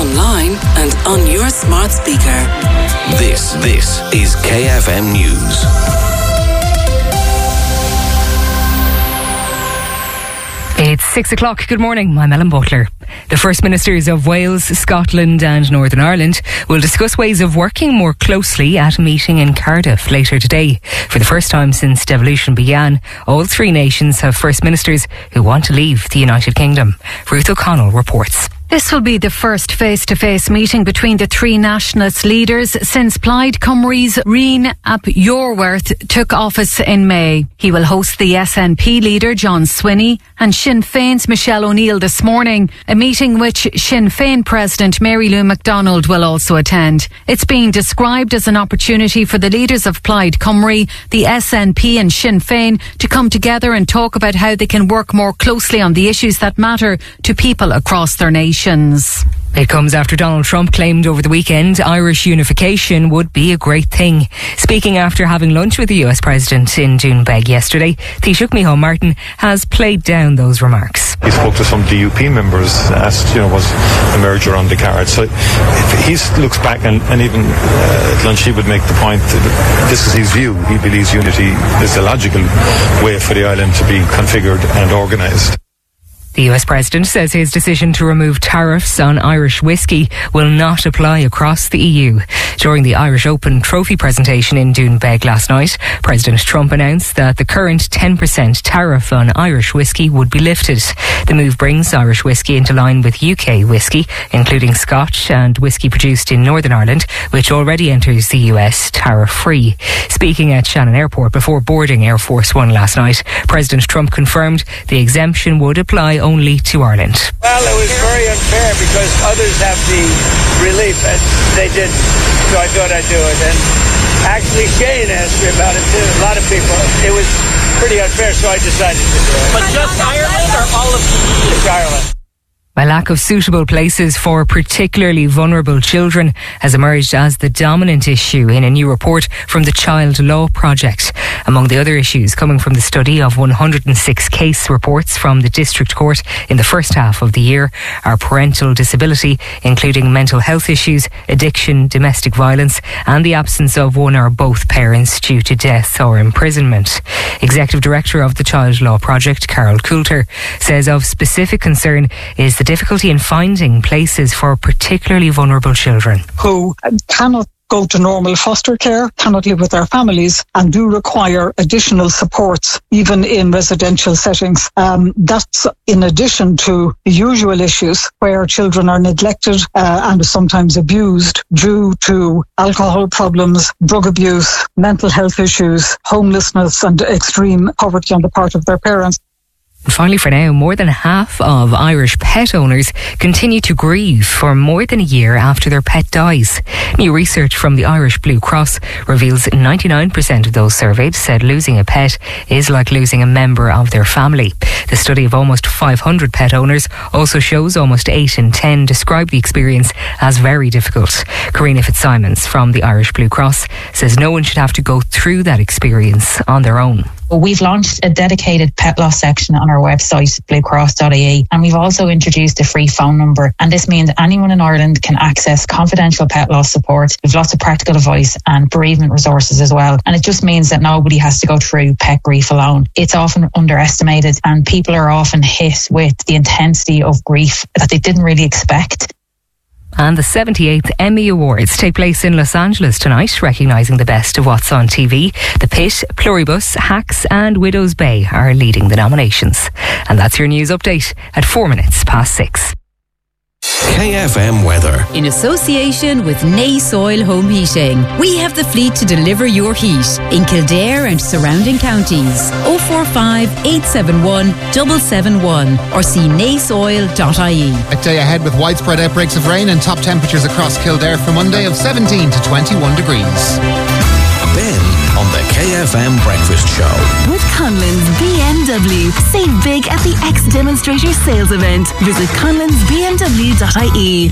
online and on your smart speaker. This is KFM News. It's 6 o'clock. Good morning. I'm Ellen Butler. The First Ministers of Wales, Scotland and Northern Ireland will discuss ways of working more closely at a meeting in Cardiff later today. For the first time since devolution began, all three nations have First Ministers who want to leave the United Kingdom. Ruth O'Connell reports. This will be the first face-to-face meeting between the three nationalist leaders since Plaid Cymru's Rian ap Iorwerth took office in May. He will host the SNP leader John Swinney and Sinn Féin's Michelle O'Neill this morning, a meeting which Sinn Féin President Mary Lou McDonald will also attend. It's being described as an opportunity for the leaders of Plaid Cymru, the SNP and Sinn Féin to come together and talk about how they can work more closely on the issues that matter to people across their nation. It comes after Donald Trump claimed over the weekend Irish unification would be a great thing. Speaking after having lunch with the US President in Doonbeg yesterday, Taoiseach Micheál Martin has played down those remarks. He spoke to some DUP members, asked, was the merger on the cards. So if he looks back and even at lunch he would make the point that this is his view. He believes unity is the logical way for the island to be configured and organised. The US President says his decision to remove tariffs on Irish whiskey will not apply across the EU. During the Irish Open trophy presentation in Doonbeg last night, President Trump announced that the current 10% tariff on Irish whiskey would be lifted. The move brings Irish whiskey into line with UK whiskey, including Scotch and whiskey produced in Northern Ireland, which already enters the US tariff-free. Speaking at Shannon Airport before boarding Air Force One last night, President Trump confirmed the exemption would apply only to Ireland. Well, it was very unfair because others have the relief and they didn't, so I thought I'd do it. And actually Shane asked me about it too. A lot of people. It was pretty unfair, so I decided to do it. But just Ireland or all of the EU? Just Ireland. A lack of suitable places for particularly vulnerable children has emerged as the dominant issue in a new report from the Child Law Project. Among the other issues coming from the study of 106 case reports from the District Court in the first half of the year are parental disability, including mental health issues, addiction, domestic violence, and the absence of one or both parents due to death or imprisonment. Executive Director of the Child Law Project, Carol Coulter, says of specific concern is the difficulty in finding places for particularly vulnerable children who cannot go to normal foster care, cannot live with their families, and do require additional supports, even in residential settings. That's in addition to the usual issues where children are neglected and sometimes abused due to alcohol problems, drug abuse, mental health issues, homelessness, and extreme poverty on the part of their parents. And finally, for now, more than half of Irish pet owners continue to grieve for more than a year after their pet dies. New research from the Irish Blue Cross reveals 99% of those surveyed said losing a pet is like losing a member of their family. The study of almost 500 pet owners also shows almost 8 in 10 describe the experience as very difficult. Karina Fitzsimons from the Irish Blue Cross says no one should have to go through that experience on their own. We've launched a dedicated pet loss section on our website, bluecross.ie, and we've also introduced a free phone number. And this means anyone in Ireland can access confidential pet loss support. We've lots of practical advice and bereavement resources as well. And it just means that nobody has to go through pet grief alone. It's often underestimated, and people are often hit with the intensity of grief that they didn't really expect. And the 78th Emmy Awards take place in Los Angeles tonight, recognising the best of what's on TV. The Pit, Pluribus, Hacks and Widow's Bay are leading the nominations. And that's your news update at 6:04. KFM weather. In association with Nay Soil Home Heating. We have the fleet to deliver your heat in Kildare and surrounding counties. 045 871 771 or see naysoil.ie. A day ahead with widespread outbreaks of rain and top temperatures across Kildare for Monday of 17 to 21 degrees. Ben on the KFM Breakfast Show. With Conlon's BMW. Save big at the X Demonstrator sales event. Visit conlonsbmw.ie.